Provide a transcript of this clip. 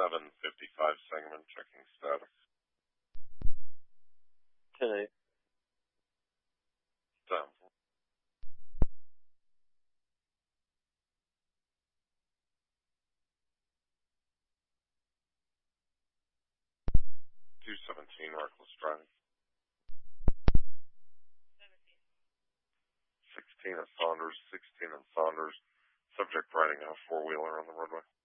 1155 Sangamon, checking status. 10-8. Down. 217, reckless driving. 16 at Saunders, 16 at Saunders. Subject riding a four-wheeler on the roadway.